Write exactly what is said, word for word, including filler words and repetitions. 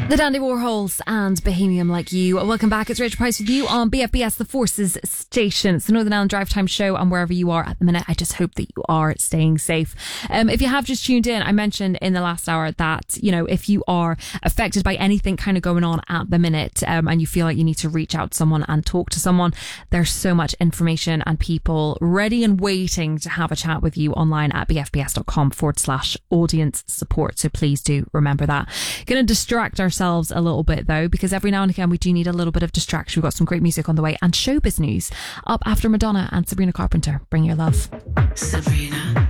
The Dandy Warhols and Bohemian Like You. Welcome back. It's Rachel Price with you on B F B S, the Forces Station. It's the Northern Ireland Drive Time Show, and wherever you are at the minute, I just hope that you are staying safe. Um, if you have just tuned in, I mentioned in the last hour that, you know, if you are affected by anything kind of going on at the minute, um, and you feel like you need to reach out to someone and talk to someone, there's so much information and people ready and waiting to have a chat with you online at bfbs.com forward slash audience support. So please do remember that. Going to distract ourselves a little bit though, because every now and again we do need a little bit of distraction. We've got some great music on the way and showbiz news up after Madonna and Sabrina Carpenter. Bring your love. Sabrina.